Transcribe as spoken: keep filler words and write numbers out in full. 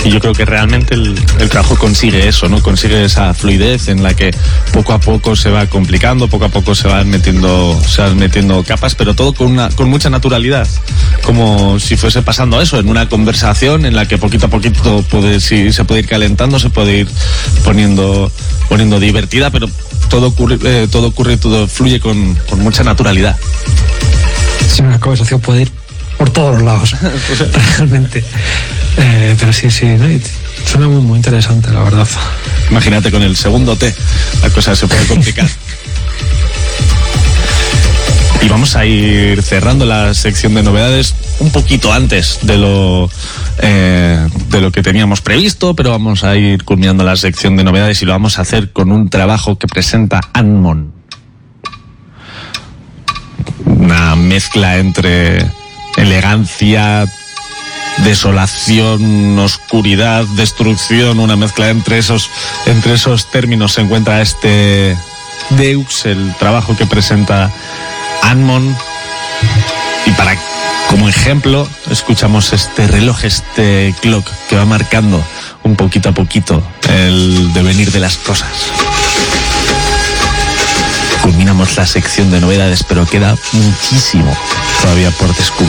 Y yo creo que realmente el, el trabajo consigue eso, ¿no? Consigue esa fluidez en la que poco a poco se va complicando, poco a poco se van metiendo, se van metiendo capas, pero todo con una, con mucha naturalidad, como si fuese pasando eso, en una conversación en la que poquito a poquito puede, sí, se puede ir calentando, se puede ir poniendo, poniendo divertida, pero todo ocurre, eh, todo ocurre, todo fluye con, con mucha naturalidad. Sí, una conversación puede ir por todos los lados, realmente. Eh, pero sí, sí, ¿no? Suena muy, muy interesante, la verdad. Imagínate con el segundo T, la cosa se puede complicar. Y vamos a ir cerrando la sección de novedades un poquito antes de lo eh, de lo que teníamos previsto, pero vamos a ir culminando la sección de novedades y lo vamos a hacer con un trabajo que presenta Anmon. Una mezcla entre elegancia, desolación, oscuridad, destrucción, una mezcla entre esos, entre esos términos se encuentra este Deux, el trabajo que presenta Anmon. Y para, como ejemplo, escuchamos este reloj, este clock que va marcando un poquito a poquito el devenir de las cosas. Culminamos la sección de novedades, pero queda muchísimo todavía por descubrir.